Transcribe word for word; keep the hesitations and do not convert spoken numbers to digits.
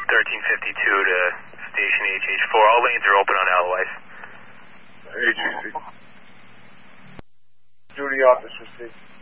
thirteen fifty-two to station H H four. All lanes are open on Edelweiss. H H C. Duty officer, received.